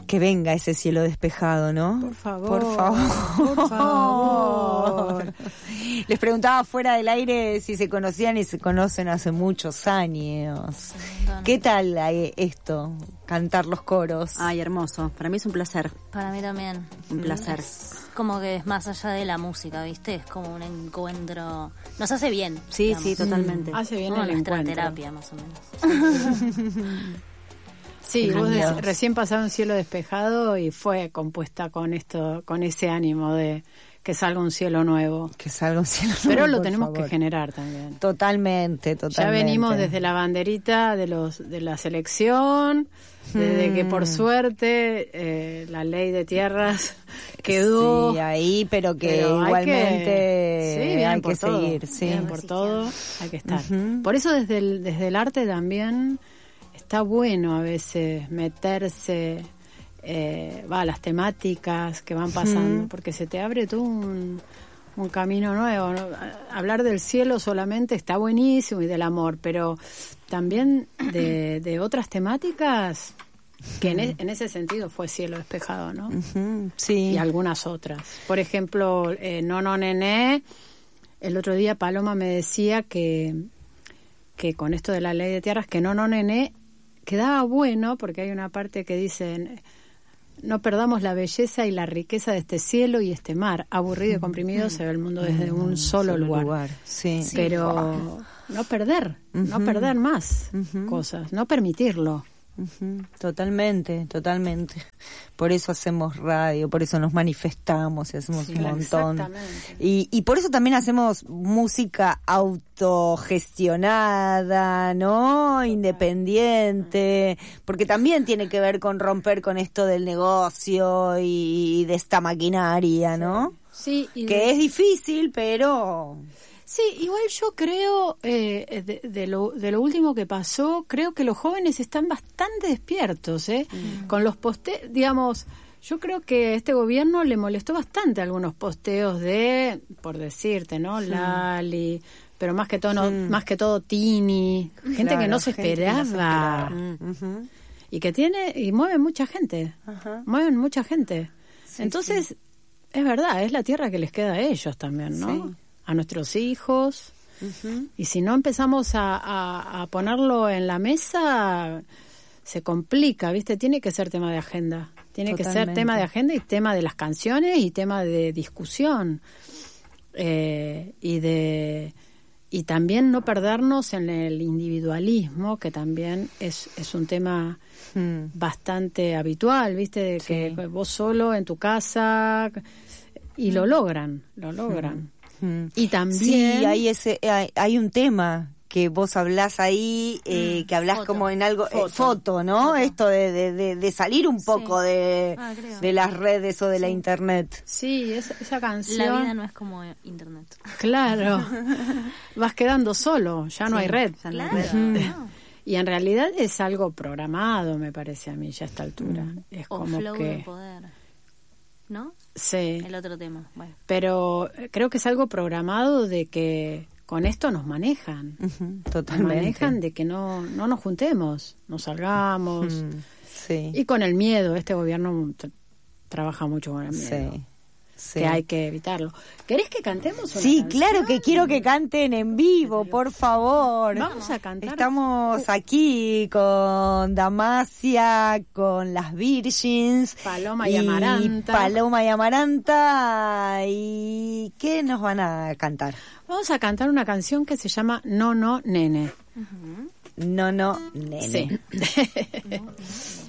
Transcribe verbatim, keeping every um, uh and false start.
que venga ese cielo despejado, ¿no? Por favor. Por favor. Por favor. Les preguntaba fuera del aire si se conocían y se conocen hace muchos años. ¿Qué tal esto? Cantar los coros. Ay, hermoso. Para mí es un placer. Para mí también. Un placer. Es como que es más allá de la música, ¿viste? Es como un encuentro. Nos hace bien. Sí, digamos. sí, totalmente. Mm. Hace bien como el nuestra encuentro. terapia, más o menos. Sí, vos Dios. des- recién pasaron Cielo Despejado y fue compuesta con esto, con ese ánimo de que salga un cielo nuevo. Que salga un cielo Pero nuevo, lo por tenemos favor. que generar también. Totalmente, totalmente. Ya venimos desde la banderita de los de la selección, desde Mm. que por suerte eh, la ley de tierras quedó. Sí, ahí, pero que Pero hay igualmente que, sí, vienen hay por que todo, seguir. Sí. vienen por todo, hay que estar. Ujú. Por eso desde el, desde el arte también está bueno a veces meterse, eh, va, las temáticas que van pasando, Ujú. porque se te abre todo un, un camino nuevo, ¿no? Hablar del cielo solamente está buenísimo y del amor, pero también de, de otras temáticas que en, e- en ese sentido fue Cielo Despejado, ¿no? Ujú, sí. Y algunas otras. Por ejemplo, eh, No, no, nené, el otro día Paloma me decía que, que con esto de la ley de tierras, que No, no, nené, quedaba bueno, porque hay una parte que dice, no perdamos la belleza y la riqueza de este cielo y este mar. Aburrido y comprimido se ve el mundo desde un solo, lugar. Sí. Pero no perder, no Ujú. perder más Ujú. cosas, no permitirlo. Ujú, totalmente, totalmente. Por eso hacemos radio, por eso nos manifestamos y hacemos Sí, un montón. exactamente. Y, y por eso también hacemos música autogestionada, ¿no? Independiente, porque también tiene que ver con romper con esto del negocio y de esta maquinaria, ¿no? Sí, y Que de- es difícil, pero... Sí, igual yo creo, eh, de, de, lo, de lo último que pasó, creo que los jóvenes están bastante despiertos, ¿eh? Con los posteos, digamos, yo creo que a este gobierno le molestó bastante algunos posteos de, por decirte, ¿no? Lali, pero más que todo, no, más que todo Tini, gente Claro, que no se gente que no se esperaba. esperaba. Ujú. Y que tiene, y mueve mucha gente, Ajá. mueven mucha gente. Sí, Entonces, es verdad, es la tierra que les queda a ellos también, ¿no? Sí. A nuestros hijos. Ujú. Y si no empezamos a, a, a ponerlo en la mesa, se complica, ¿viste? Tiene que ser tema de agenda. Tiene que ser Totalmente. tema de agenda y tema de las canciones y tema de discusión. Eh, y de y también no perdernos en el individualismo, que también es, es un tema Mm. bastante habitual, ¿viste? De que Sí. vos solo en tu casa y lo logran, lo logran. Mm. Y también Sí, hay ese, hay, hay un tema que vos hablás ahí, eh, que hablás foto. como en algo, eh, Foto. foto, ¿no? Foto. Esto de, de, de, de salir un poco de, Ah, creo. de las redes o de la internet. sí, esa, esa canción. La vida no es como internet. Claro, vas quedando solo, ya no hay red. Ya no hay Claro. red. no. Y en realidad es algo programado, me parece a mí, ya a esta altura. Es O como flow de que... poder. ¿No? Sí, El otro tema. Bueno. pero creo que es algo programado de que con esto nos manejan. Ujú, Nos totalmente. manejan de que no, no nos juntemos, no salgamos. Mm, sí, Y con el miedo, este gobierno tra- trabaja mucho con el miedo. sí, sí. Que hay que evitarlo. ¿Querés que cantemos una Sí, canción? claro que quiero que canten en vivo, por favor. Vamos a cantar. Estamos aquí con Damasia, con las Virgins. Paloma y Amaranta. Paloma y Amaranta. ¿Y qué nos van a cantar? Vamos a cantar una canción que se llama No, no, nene. No, no, nene. Sí.